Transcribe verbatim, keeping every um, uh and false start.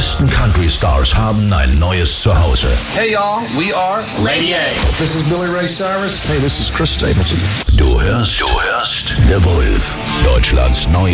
besten Country-Stars haben ein neues Zuhause. Hey y'all, we are Lady A. This is Billy Ray Cyrus. Hey, this is Chris Stapleton. Du hörst, du hörst The Wolf, Deutschlands neue